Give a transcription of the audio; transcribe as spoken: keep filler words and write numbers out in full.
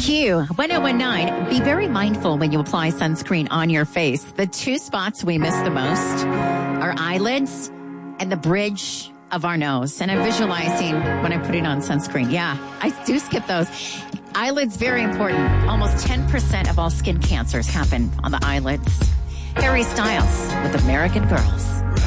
Q one oh one nine. Be very mindful when you apply sunscreen on your face. The two spots we miss the most are eyelids and the bridge of our nose. And I'm visualizing when I'm putting on sunscreen. Yeah, I do skip those. Eyelids, very important. Almost ten percent of all skin cancers happen on the eyelids. Harry Styles with American Girls.